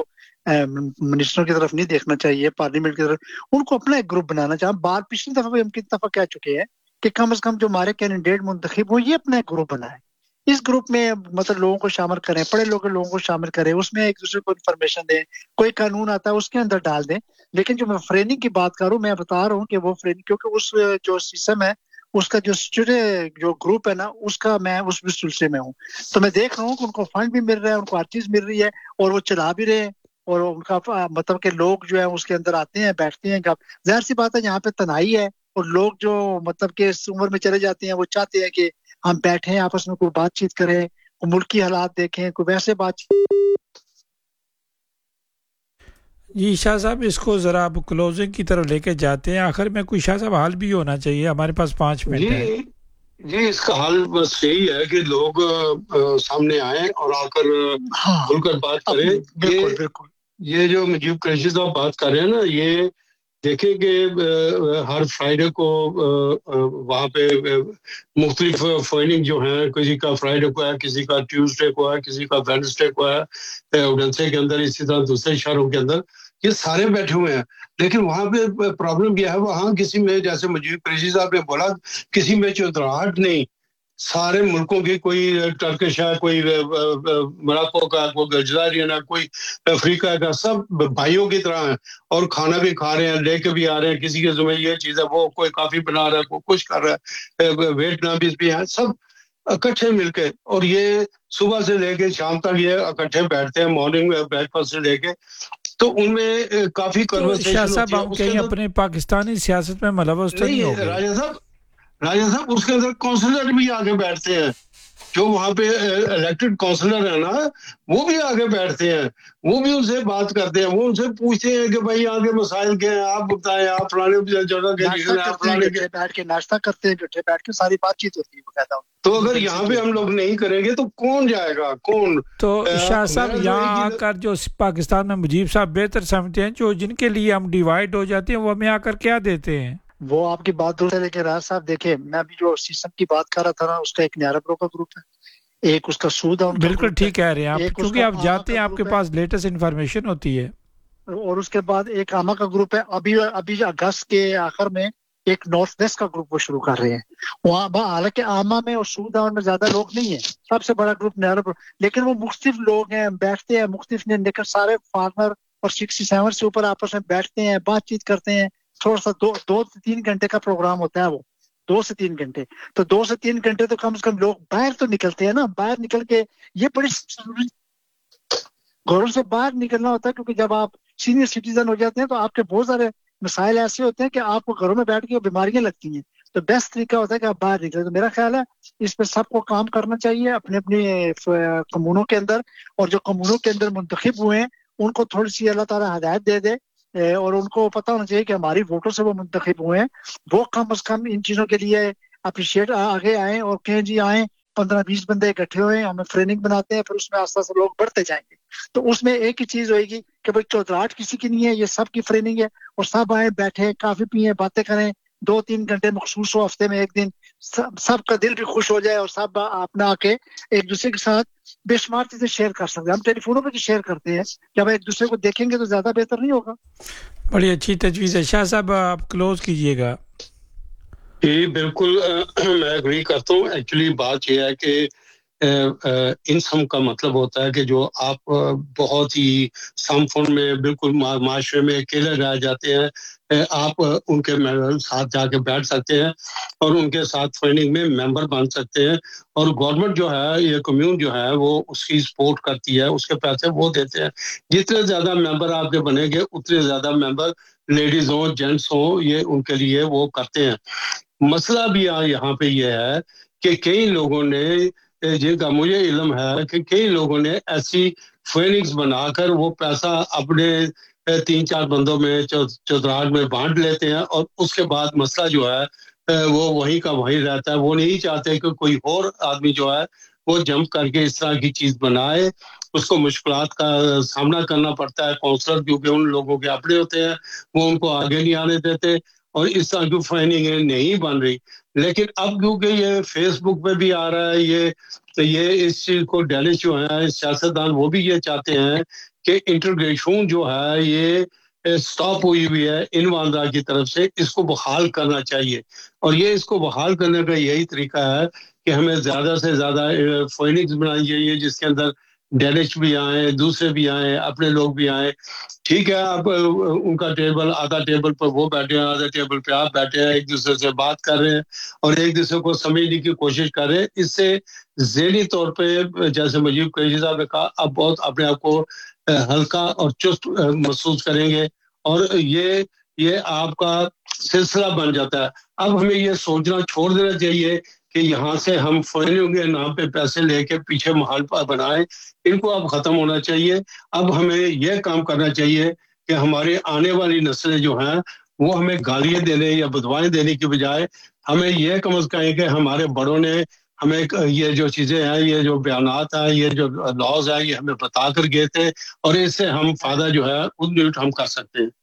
منسٹروں کی طرف نہیں دیکھنا چاہیے, پارلیمنٹ کی طرف, ان کو اپنا ایک گروپ بنانا چاہیے. بات پچھلی دفعہ بھی ہم کتنی دفعہ کہہ چکے ہیں کہ کم از کم جو ہمارے کینڈیڈیٹ منتخب ہوں یہ اپنا ایک گروپ بنائے. اس گروپ میں مطلب لوگوں کو شامل کریں, پڑھے لوگوں کو شامل کریں, اس میں ایک دوسرے کو انفارمیشن دیں, کوئی قانون آتا ہے اس کے اندر ڈال دیں. لیکن جو میں فریننگ کی بات کروں, میں بتا رہا ہوں کہ وہ فریننگ, کیونکہ اس جو سسٹم ہے اس کا جو گروپ ہے نا, اس کا میں اس سلسلے میں ہوں, تو میں دیکھ رہا ہوں کہ ان کو فنڈ بھی مل رہا ہے, ان کو ہر چیز مل رہی ہے, اور وہ چلا بھی رہے ہیں, اور ان کا مطلب کہ لوگ جو ہے اس کے اندر آتے ہیں, بیٹھتے ہیں. ظاہر سی بات ہے یہاں پہ تنہائی ہے, اور لوگ جو مطلب کہ اس عمر میں چلے جاتے ہیں وہ چاہتے ہیں کہ ہم بیٹھیں آپس میں, کوئی بات چیت کریں, کوئی ملکی حالات دیکھیں, کوئی ویسے بات چیت. جی شاہ صاحب, اس کو ذرا آپ کلوزنگ کی طرف لے کے جاتے ہیں. آخر میں کوئی شاہ صاحب حال بھی ہونا چاہیے, ہمارے پاس 5 منٹ ہے. جی اس کا حال بس یہی ہے کہ لوگ سامنے آئیں اور آ کر کھل کر بات کریں. بالکل یہ جو مجیب قریشی صاحب بات کر رہے ہیں نا, یہ دیکھیں کہ ہر فرائیڈے کو وہاں پہ مختلف فائننگ جو ہیں, کسی کا فرائیڈے کو ہے, کسی کا ٹیوزڈے کو ہے, کسی کا وینسڈے کو ہے اوڈنسے کے اندر, اسی طرح دوسرے شہروں کے اندر, یہ سارے بیٹھے ہوئے ہیں. لیکن وہاں پہ پرابلم یہ ہے, وہاں کسی میں, جیسے مجیب قریشی صاحب نے بولا, کسی میں چودراہٹ نہیں. سارے ملکوں کی, کوئی ٹرکش ہے, کوئی موراکو کا, کوئی الجزائرین ہے, کوئی افریقہ کا, سب بھائیوں کی طرح ہیں, اور کھانا بھی کھا رہے ہیں, لے کے بھی آ رہے ہیں. کسی کے ذمہ یہ چیز ہے, وہ کوئی کافی بنا رہا ہے, کوئی کچھ کر رہا ہے, ویٹنامیز بھی ہیں, سب اکٹھے مل کے. اور یہ صبح سے لے کے شام تک یہ اکٹھے بیٹھتے ہیں, مارننگ بریک فاسٹ سے لے کے, تو ان میں کافی کنورسیشن ہوتی ہے. ہم کہیں اپنے پاکستانی سیاست میں ملوث تو نہیں ہو گئے؟ راجہ صاحب اس کے اندر کونسلر بھی آگے بیٹھتے ہیں, جو وہاں پہ الیکٹڈ کونسلر ہیں نا, وہ بھی آگے بیٹھتے ہیں, وہ بھی ان سے بات کرتے ہیں, وہ ان سے پوچھتے ہیں کہ بھائی یہاں کے مسائل کیا ہیں, آپ بتائیں, آپ فلانے جگہ کے بیٹھ کے ناشتہ کرتے ہیں, اکٹھے بیٹھ کے ساری بات چیت ہوتی ہے باقاعدہ. تو اگر یہاں پہ ہم لوگ نہیں کریں گے تو کون جائے گا, کون؟ تو شاہ صاحب یہاں آ کر جو پاکستان میں مجیب صاحب بہتر سمجھتے ہیں, جو جن کے لیے ہم ڈیوائیڈ ہو جاتے ہیں, وہ ہمیں آ کر کیا دیتے ہیں؟ وہ آپ کی بات درست ہے, لیکن راج صاحب دیکھیں, میں ابھی جو سسٹم کی بات کر رہا تھا نا, اس کا ایک نیارا برو کا گروپ ہے, ایک اس کا سود ہے, بالکل ٹھیک کہہ رہے ہیں آپ, کیونکہ آپ جاتے ہیں, آپ کے پاس لیٹسٹ انفارمیشن ہوتی ہے. اور اس کے بعد ایک آما کا گروپ ہے. ابھی اگست کے آخر میں ایک نارتھ ویسٹ کا گروپ وہ شروع کر رہے ہیں. وہاں حالانکہ آما میں اور سود میں زیادہ لوگ نہیں ہیں, سب سے بڑا گروپ نیارا برو, لیکن وہ مختلف لوگ ہیں, بیٹھتے ہیں مختلف نہیں, لیکن سارے فارمر اور 67 سے اوپر آپس میں بیٹھتے ہیں, بات چیت کرتے ہیں. تھوڑا سا 2 سے 3 گھنٹے کا پروگرام ہوتا ہے, وہ 2 سے 3 گھنٹے. تو 2 سے 3 گھنٹے تو کم سے کم لوگ باہر تو نکلتے ہیں نا, باہر نکل کے, یہ بڑی گھروں سے باہر نکلنا ہوتا ہے, کیونکہ جب آپ سینئر سٹیزن ہو جاتے ہیں تو آپ کے بہت سارے مسائل ایسے ہوتے ہیں کہ آپ کو گھروں میں بیٹھ کے بیماریاں لگتی ہیں, تو بیسٹ طریقہ ہوتا ہے کہ آپ باہر نکلیں. تو میرا خیال ہے اس پہ سب کو کام کرنا چاہیے اپنے اپنے کمونوں کے اندر, اور جو کمونوں کے اندر منتخب ہوئے ہیں ان کو تھوڑی سی اللہ تعالیٰ ہدایت دے دے, اور ان کو پتہ ہونا چاہیے کہ ہماری ووٹوں سے وہ منتخب ہوئے ہیں, وہ کم از کم ان چیزوں کے لیے اپریشیٹ آگے آئیں اور کہیں جی آئیں 15-20 بندے اکٹھے ہوئے, ہمیں فریننگ بناتے ہیں, پھر اس میں آستہ آستہ لوگ بڑھتے جائیں گے. تو اس میں ایک ہی چیز ہوئے گی کہ بھائی چودراہٹ کسی کی نہیں ہے, یہ سب کی فریننگ ہے, اور سب آئیں بیٹھے کافی پئیں باتیں کریں 2-3 گھنٹے مخصوص ہو ہفتے میں ایک دن, سب کا دل بھی خوش ہو جائے اور سب اپنا آ کے ایک دوسرے کے ساتھ بے شمار چیزیں شیئر کر سکتے ہیں. ہم ٹیلی فونوں پہ بھی شیئر کرتے ہیں, جب ایک دوسرے کو دیکھیں گے تو زیادہ بہتر نہیں ہوگا؟ بڑی اچھی تجویز ہے. شاہ صاحب آپ کلوز کیجئے گا. جی بالکل, میں اگری کرتا ہوں. ایکچولی بات یہ ہے کہ انسم کا مطلب ہوتا ہے کہ جو آپ بہت ہی سم فن میں بالکل معاشرے میں اکیلے رہ جاتے ہیں, آپ ان کے ساتھ جا کے بیٹھ سکتے ہیں اور ان کے ساتھ ٹریننگ میں ممبر بن سکتے ہیں, اور گورنمنٹ جو ہے, یہ کمیون جو ہے وہ اس کی سپورٹ کرتی ہے, اس کے پیسے وہ دیتے ہیں. جتنے زیادہ ممبر آپ کے بنے گے اتنے زیادہ ممبر لیڈیز ہوں جینٹس ہوں یہ ان کے لیے وہ کرتے ہیں. مسئلہ بھی یہاں پہ یہ ہے کہ کئی لوگوں نے, جن کا مجھے علم ہے کہ کئی لوگوں نے ایسی ٹریننگز بنا کر وہ پیسہ اپنے 3-4 بندوں میں چودراہٹ میں بانٹ لیتے ہیں, اور اس کے بعد مسئلہ جو ہے وہ وہیں کا وہیں رہتا ہے. وہ نہیں چاہتے کہ کوئی اور آدمی جو ہے وہ جمپ کر کے اس طرح کی چیز بنائے. اس کو مشکلات کا سامنا کرنا پڑتا ہے. کونسلر کیونکہ ان لوگوں کے اپنے ہوتے ہیں, وہ ان کو آگے نہیں آنے دیتے, اور اس طرح کی ٹریننگ نہیں بن رہی. لیکن اب کیونکہ یہ فیس بک پہ بھی آ رہا ہے, یہ اس چیز کو ڈیلش جو ہے سیاستدان وہ بھی یہ چاہتے ہیں کہ انٹرگریشن جو ہے یہ سٹاپ ہوئی ہے انواندا کی طرف سے, اس کو بحال کرنا چاہیے. اور یہ اس کو بحال کرنے کا یہی طریقہ ہے کہ ہمیں زیادہ سے زیادہ فائننگز بنانی چاہیے جس کے اندر ڈیلش بھی آئیں, دوسرے بھی آئیں, اپنے لوگ بھی آئیں. ٹھیک ہے, اب ان کا ٹیبل آدھا ٹیبل پر وہ بیٹھے ہیں, آدھا ٹیبل پہ آپ بیٹھے ہیں, ایک دوسرے سے بات کر رہے ہیں اور ایک دوسرے کو سمجھنے کی کوشش کر رہے ہیں. اس سے ذہنی طور پہ جیسے مجیب قریشی صاحب نے کہا, اب بہت اپنے آپ کو ہلکا اور چست محسوس کریں گے, اور یہ آپ کا سلسلہ بن جاتا ہے. اب ہمیں یہ سوچنا چھوڑ دینا چاہیے کہ یہاں سے ہم فائننگ کے نام پہ پیسے لے کے پیچھے محل بنائیں, ان کو اب ختم ہونا چاہیے. اب ہمیں یہ کام کرنا چاہیے کہ ہماری آنے والی نسلیں جو ہیں وہ ہمیں گالیاں دینے یا بدوائیں دینے کی بجائے ہمیں یہ کم از کم کہ ہمارے بڑوں نے ہمیں یہ جو چیزیں ہیں, یہ جو بیانات ہیں, یہ جو لاز ہیں, یہ ہمیں بتا کر گئے تھے, اور اس سے ہم فائدہ جو ہے ہم کر سکتے ہیں.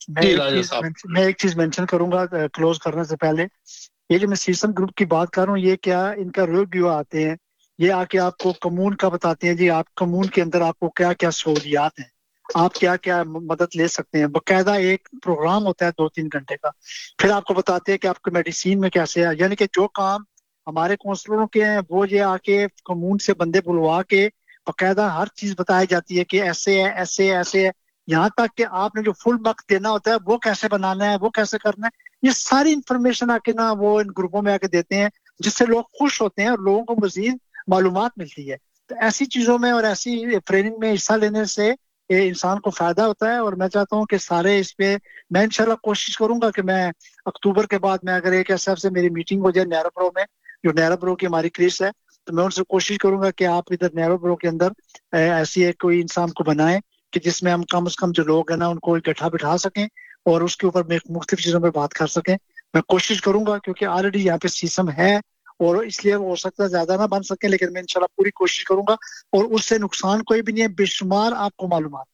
میں ایک چیز مینشن کروں گا کلوز کرنے سے پہلے. یہ جو میں سیسم گروپ کی بات کر رہا ہوں, یہ کیا ان کا ریویو آتے ہیں, یہ آ کے آپ کو کمون کا بتاتے ہیں جی آپ کمون کے اندر آپ کو کیا کیا سہولیات ہیں, آپ کیا کیا مدد لے سکتے ہیں. باقاعدہ ایک پروگرام ہوتا ہے 2-3 گھنٹے کا, پھر آپ کو بتاتے ہیں کہ آپ کو میڈیسین میں کیسے ہے. یعنی کہ جو کام ہمارے کونسلروں کے ہیں وہ یہ آ کے کمون سے بندے بلوا کے باقاعدہ ہر چیز بتائی جاتی ہے کہ ایسے ہے ایسے ایسے ہے, یہاں تک کہ آپ نے جو فل وقت دینا ہوتا ہے وہ کیسے بنانا ہے, وہ کیسے کرنا ہے. یہ ساری انفارمیشن آ کے نا وہ ان گروپوں میں آ کے دیتے ہیں, جس سے لوگ خوش ہوتے ہیں اور لوگوں کو مزید معلومات ملتی ہے. تو ایسی چیزوں میں اور ایسی ٹریننگ میں حصہ لینے سے انسان کو فائدہ ہوتا ہے. اور میں چاہتا ہوں کہ سارے اس پہ میں انشاءاللہ کوشش کروں گا کہ میں اکتوبر کے بعد میں اگر ایک ایسا سے میری میٹنگ ہو جائے نیرو برو میں, جو نیرو برو کی ہماری کریس ہے, تو میں ان سے کوشش کروں گا کہ آپ ادھر نیرو برو کے اندر ایسی ایک کوئی انسان کو بنائیں کہ جس میں ہم کم از کم جو لوگ ہیں نا ان کو اکٹھا بٹھا سکیں اور اس کے اوپر مختلف چیزوں پہ بات کر سکیں. میں کوشش کروں گا کیونکہ آلریڈی یہاں پہ سیسم ہے اور اس لیے ہو سکتا ہے زیادہ نہ بن سکیں, لیکن میں انشاءاللہ پوری کوشش کروں گا. اور اس سے نقصان کوئی بھی نہیں ہے, بے شمار آپ کو معلومات.